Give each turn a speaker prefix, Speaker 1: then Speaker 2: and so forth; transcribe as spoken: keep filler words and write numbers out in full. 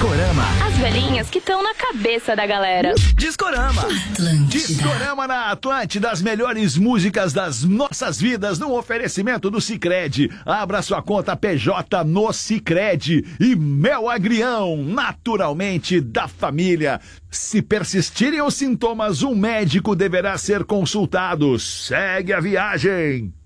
Speaker 1: Discorama.
Speaker 2: As velhinhas que estão na cabeça da galera.
Speaker 1: Discorama.
Speaker 3: Atlântida.
Speaker 1: Discorama na Atlântida, as melhores músicas das nossas vidas no oferecimento do Sicredi. Abra sua conta P J no Sicredi. E Mel Agrião, naturalmente da família. Se persistirem os sintomas, um médico deverá ser consultado. Segue a viagem.